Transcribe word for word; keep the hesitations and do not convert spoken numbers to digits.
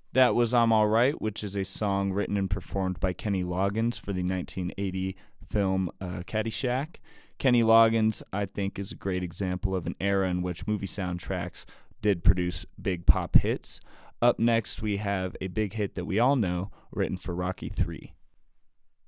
That was I'm Alright, which is a song written and performed by Kenny Loggins for the nineteen eighty film uh, Caddyshack. Kenny Loggins, I think, is a great example of an era in which movie soundtracks did produce big pop hits. Up next, we have a big hit that we all know, written for Rocky three.